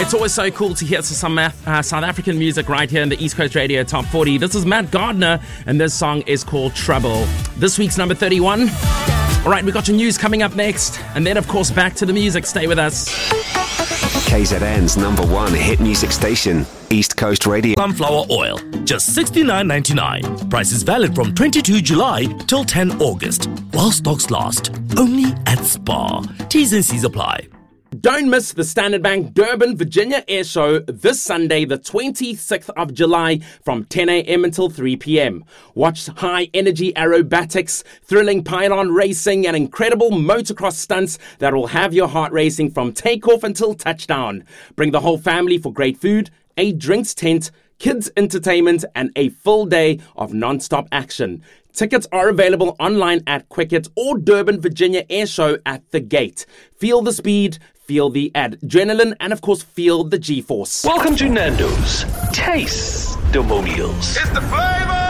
It's always so cool to hear some South African music right here in the East Coast Radio Top 40. This is Matt Gardner, and this song is called Trouble. This week's number 31. All right, we've got your news coming up next. And then, of course, back to the music. Stay with us. KZN's number one hit music station, East Coast Radio. Sunflower oil, just $69.99. Price is valid from 22 July till 10 August. While stocks last, only at Spar. T's and C's apply. Don't miss the Standard Bank Durban, Virginia Air Show this Sunday, the 26th of July from 10 a.m. until 3 p.m. Watch high-energy aerobatics, thrilling pylon racing, and incredible motocross stunts that will have your heart racing from takeoff until touchdown. Bring the whole family for great food, a drinks tent, kids entertainment, and a full day of non-stop action. Tickets are available online at Quicket or Durban, Virginia Air Show at the gate. Feel the speed, feel the adrenaline, and of course, feel the G-force. Welcome to Nando's Taste-Demonials. It's the flavor!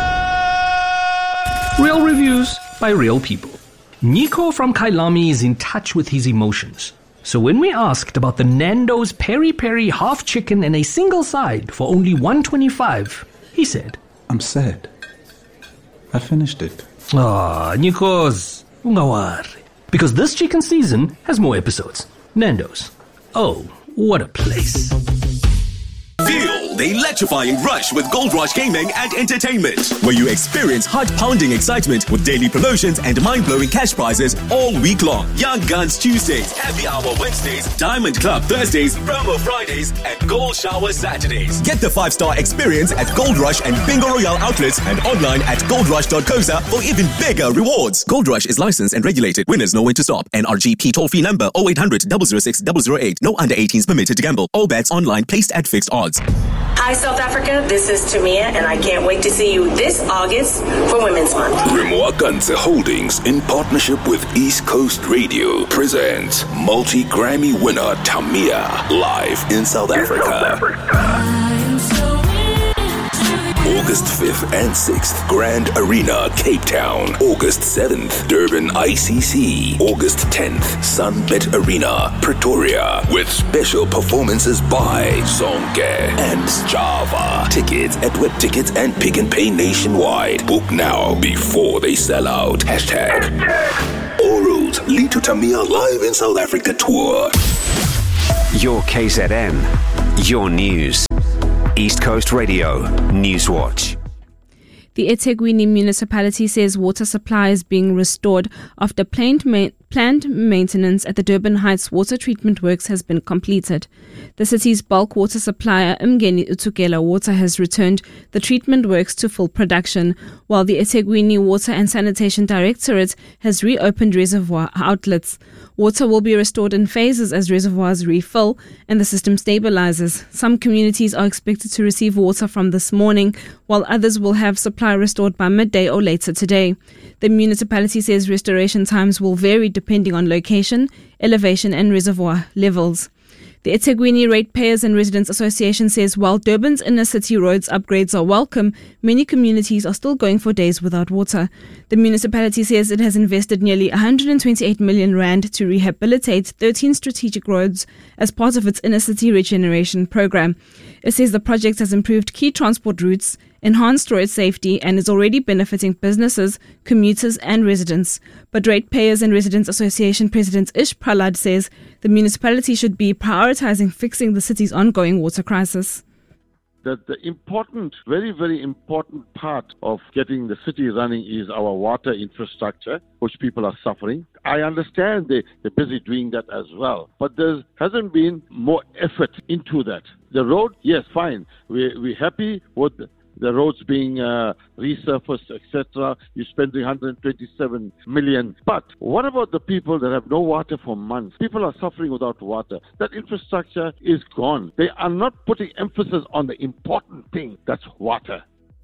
Real reviews by real people. Nico from Kailami is in touch with his emotions. So when we asked about the Nando's Peri Peri half chicken and a single side for only $125, he said, I'm sad. I finished it. Nikos, ungawari. Because this chicken season has more episodes. Nando's. Oh, what a place. Feel the electrifying rush with Gold Rush Gaming and Entertainment, where you experience heart-pounding excitement with daily promotions and mind-blowing cash prizes all week long. Young Guns Tuesdays, Happy Hour Wednesdays, Diamond Club Thursdays, Promo Fridays, and Gold Shower Saturdays. Get the 5-star experience at Gold Rush and Bingo Royale outlets and online at goldrush.coza for even bigger rewards. Gold Rush is licensed and regulated. Winners know when to stop. NRGP toll-free number 0800 006 008. No under 18s permitted to gamble. All bets online placed at fixed odds. Hi, South Africa. This is Tamia, and I can't wait to see you this August for Women's Month. Rimwaganse Holdings, in partnership with East Coast Radio, presents multi-Grammy winner Tamia live in South Africa. August 5th and 6th, Grand Arena, Cape Town. August 7th, Durban ICC. August 10th, Sunbet Arena, Pretoria. With special performances by Zonke and Java. Tickets at Web Tickets and Pick and Pay nationwide. Book now before they sell out. Hashtag all roads lead to Tamia live in South Africa tour. Your KZN, your news. East Coast Radio Newswatch. The eThekwini municipality says water supply is being restored after planned maintenance at the Durban Heights water treatment works has been completed. The city's bulk water supplier, Mgeni Utukela Water, has returned the treatment works to full production, while the eThekwini Water and Sanitation Directorate has reopened reservoir outlets. Water will be restored in phases as reservoirs refill and the system stabilizes. Some communities are expected to receive water from this morning, while others will have supply restored by midday or later today. The municipality says restoration times will vary depending on location, elevation and reservoir levels. The eThekwini Ratepayers and Residents Association says while Durban's inner city roads upgrades are welcome, many communities are still going for days without water. The municipality says it has invested nearly 128 million rand to rehabilitate 13 strategic roads as part of its inner city regeneration program. It says the project has improved key transport routes, enhanced road safety and is already benefiting businesses, commuters and residents. But Ratepayers and Residents Association President Ish Pralad says the municipality should be prioritizing fixing the city's ongoing water crisis. The important, very, very important part of getting the city running is our water infrastructure, which people are suffering. I understand they're busy doing that as well, but there hasn't been more effort into that. The road, yes, fine. We're happy with the roads being resurfaced, etc. You're spending 127 million. But what about the people that have no water for months? People are suffering without water. That infrastructure is gone. They are not putting emphasis on the important thing, that's water.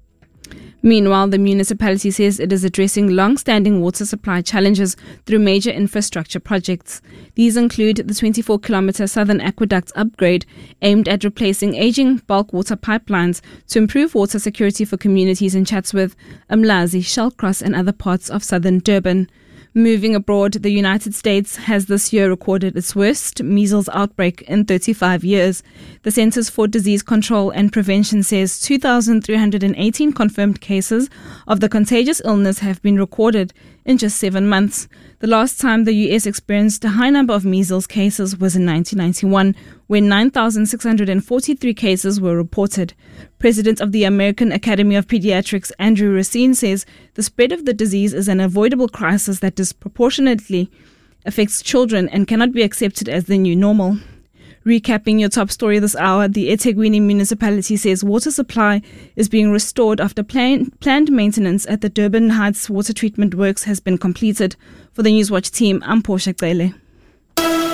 Meanwhile, the municipality says it is addressing long-standing water supply challenges through major infrastructure projects. These include the 24-kilometre Southern Aqueduct upgrade aimed at replacing aging bulk water pipelines to improve water security for communities in Chatsworth, Umlazi, Shellcross and other parts of southern Durban. Moving abroad, the United States has this year recorded its worst measles outbreak in 35 years. The Centers for Disease Control and Prevention says 2,318 confirmed cases of the contagious illness have been recorded in just 7 months. The last time the U.S. experienced a high number of measles cases was in 1991, when 9,643 cases were reported. President of the American Academy of Pediatrics, Andrew Racine, says the spread of the disease is an avoidable crisis that disproportionately affects children and cannot be accepted as the new normal. Recapping your top story this hour, the eThekwini municipality says water supply is being restored after planned maintenance at the Durban Heights water treatment works has been completed. For the Newswatch team, I'm Portia Cele.